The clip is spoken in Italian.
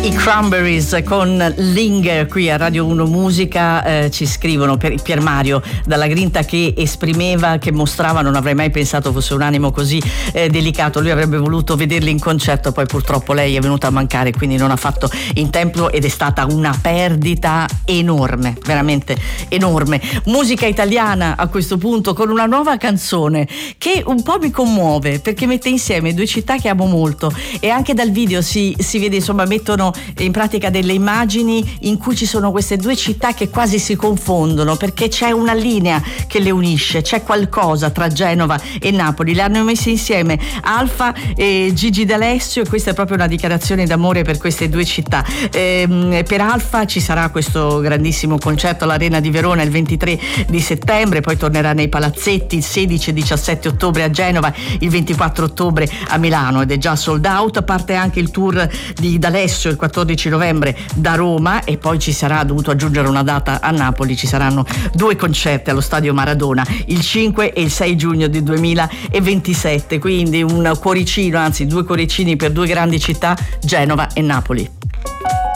I Cranberries con Linger qui a Radio 1 Musica. Ci scrivono per Pier Mario dalla Grinta che esprimeva, che mostrava, non avrei mai pensato fosse un animo così delicato. Lui avrebbe voluto vederli in concerto, poi purtroppo lei è venuta a mancare, quindi non ha fatto in tempo ed è stata una perdita enorme, veramente enorme. Musica italiana a questo punto con una nuova canzone che un po' mi commuove perché mette insieme due città che amo molto, e anche dal video si vede, insomma, mettono in pratica delle immagini in cui ci sono queste due città che quasi si confondono perché c'è una linea che le unisce, c'è qualcosa tra Genova e Napoli. Le hanno messe insieme Alfa e Gigi D'Alessio e questa è proprio una dichiarazione d'amore per queste due città. Per Alfa ci sarà questo grandissimo concerto all'Arena di Verona il 23 di settembre, poi tornerà nei palazzetti il 16 e 17 ottobre a Genova, il 24 ottobre a Milano ed è già sold out. Parte anche il tour di D'Alessio il 14 novembre da Roma e poi ci sarà, dovuto aggiungere una data a Napoli, ci saranno due concerti allo Stadio Maradona il 5 e il 6 giugno del 2027, quindi un cuoricino, anzi due cuoricini per due grandi città, Genova e Napoli.